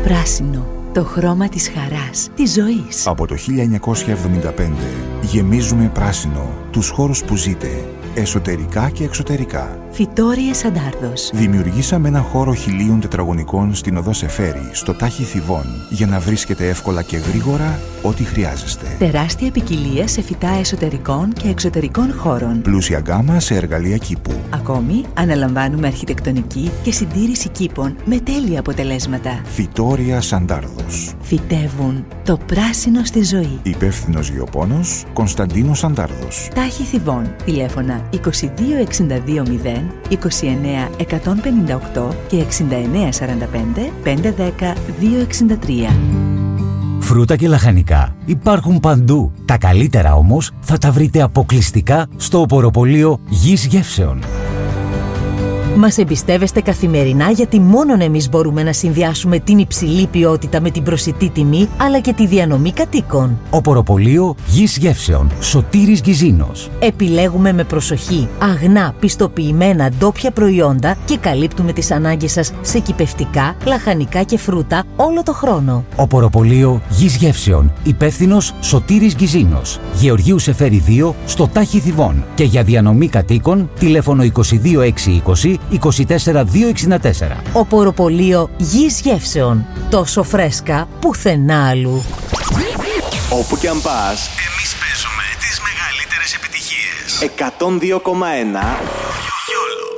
πράσινο, το χρώμα της χαράς, της ζωής. Από το 1975 γεμίζουμε πράσινο τους χώρους που ζείτε, εσωτερικά και εξωτερικά. Φυτόριες Αντάρδος. Δημιουργήσαμε ένα χώρο 1000 τετραγωνικών στην οδό Σεφέρη, στο Τάχι Θηβών, για να βρίσκετε εύκολα και γρήγορα ό,τι χρειάζεστε. Τεράστια ποικιλία σε φυτά εσωτερικών και εξωτερικών χώρων. Πλούσια γκάμα σε εργαλεία κήπου. Ακόμη, αναλαμβάνουμε αρχιτεκτονική και συντήρηση κήπων με τέλεια αποτελέσματα. Φυτόρια Αντάρδος. Φυτεύουν το πράσινο στη ζωή. Υπεύθυνος γεωπόνος Κωνσταντίνος Αντάρδος. Τάχι Θηβών. Τηλέφωνα 22250 29 158 και 69 45 510 263. Φρούτα και λαχανικά υπάρχουν παντού. Τα καλύτερα όμως θα τα βρείτε αποκλειστικά στο οποροπωλείο Γης Γεύσεων. Μας εμπιστεύεστε καθημερινά γιατί μόνον εμείς μπορούμε να συνδυάσουμε την υψηλή ποιότητα με την προσιτή τιμή αλλά και τη διανομή κατοίκων. Οποροπωλείο Γης Γεύσεων, Σωτήρης Γκυζίνος. Επιλέγουμε με προσοχή αγνά, πιστοποιημένα ντόπια προϊόντα και καλύπτουμε τις ανάγκες σας σε κυπευτικά, λαχανικά και φρούτα όλο το χρόνο. Οποροπωλείο Γης Γεύσεων, υπεύθυνος Σωτήρης Γκυζίνος. Γεωργίου Σεφέρη 2 στο Τάχι Θηβών. Και για διανομή κατοίκων τηλέφωνο 22620 24264. Οποροπωλείο Γης Γεύσεων. Τόσο φρέσκα πουθενά αλλού. Όπου κι αν πας, εμείς παίζουμε τις μεγαλύτερες επιτυχίες. 102,1 Γιόλο.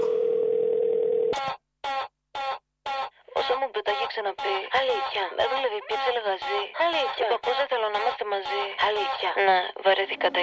Όσα μου πει, τα έχει ξαναπεί. Αλήθεια. Με δούλευε η πίτσα λεγαζή. Αλήθεια. Είπα πώς δεν θέλω να είμαστε μαζί. Αλήθεια. Ναι, βαρέθηκα τα